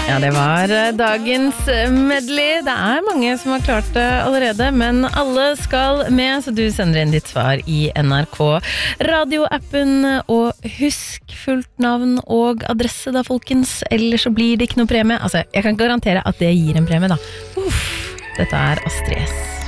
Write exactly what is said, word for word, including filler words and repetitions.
Ja, det var dagens medley. Det er mange som har klart det allerede, men alle skal med, så du sender inn ditt svar i N R K radioappen, og husk fullt navn og adresse da, folkens, ellers så blir det ikke noe premie. Altså, jeg kan garantere at det gir en premie da. Uff, dette er Astrid S.